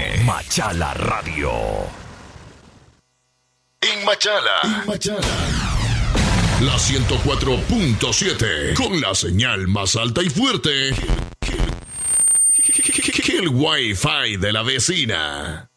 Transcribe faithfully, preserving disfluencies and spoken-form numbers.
M. Machala Radio. En Machala. En Machala. La ciento cuatro punto siete. Con la señal más alta y fuerte que el Wi-Fi de la vecina.